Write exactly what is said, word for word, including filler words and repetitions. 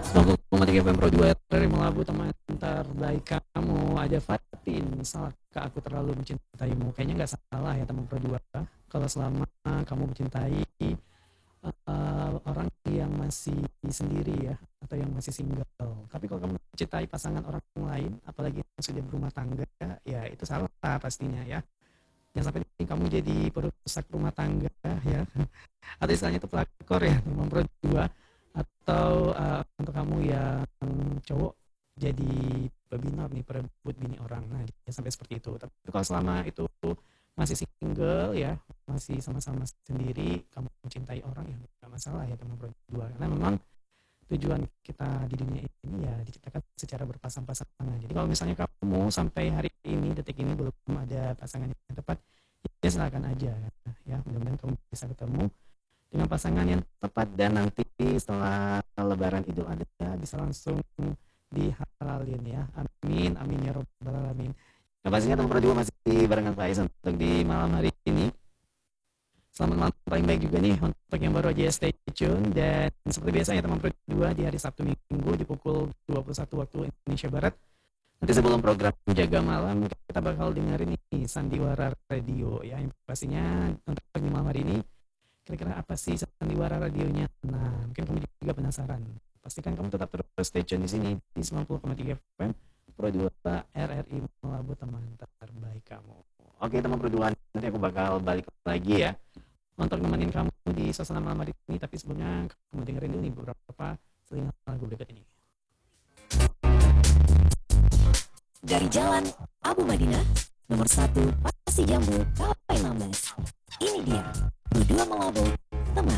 sembilan puluh koma tiga F M Pro dua R Melabu, teman terbaik kamu. Ada Fatin, salahkah aku terlalu mencintaimu? Kayaknya nggak salah ya teman Pro dua. Kalau selama kamu mencintai uh, orang yang masih sendiri ya, atau yang masih single. Tapi kalau kamu mencintai pasangan orang lain, apalagi yang sudah berumah tangga, ya itu salah pastinya ya. Jangan sampai kamu jadi perusak rumah tangga ya, atau istilahnya itu pelakor ya, teman Pro dua. Atau uh, untuk kamu yang cowok jadi babinor nih, perebut bini orang. Nah, jangan sampai seperti itu. Tapi kalau selama itu masih single ya, masih sama-sama sendiri, kamu mencintai orang, ya nggak masalah ya teman berdua. Karena memang tujuan kita di dunia ini ya diciptakan secara berpasang-pasangan. Jadi kalau misalnya kamu sampai hari ini, detik ini belum ada pasangan yang tepat, ya silakan aja ya. Mudah-mudahan kamu bisa ketemu dengan pasangan yang tepat, dan nanti setelah Lebaran Idul Adha bisa langsung dihalalin ya. Amin, amin ya robbal alamin. Nah, pastinya teman Pro dua masih barengan Faiz untuk di malam hari ini. Selamat malam paling baik juga nih untuk yang baru aja stay tune. Dan seperti biasanya teman Pro dua di hari Sabtu Minggu di pukul dua puluh satu waktu Indonesia Barat, nanti sebelum program Jaga Malam, kita bakal dengerin nih Sandiwara Radio ya. Yang pastinya untuk di malam hari ini, kira-kira apa sih sandiwara radionya? Nah, mungkin kamu juga penasaran. Pastikan kamu tetap terus stay tune di sini di sembilan puluh koma tiga F M Pro dua R R I Melabu, teman terbaik kamu. Oke teman Pro dua, nanti aku bakal balik lagi ya untuk nemenin kamu di suasana malam hari ini. Tapi sebelumnya kamu dengerin dulu nih beberapa selingan lagu berikut ini. Dari Jalan Abu Madinah, nomor satu Pasir Jambu, K W enam belas. Ini dia Pro dua Melabu, teman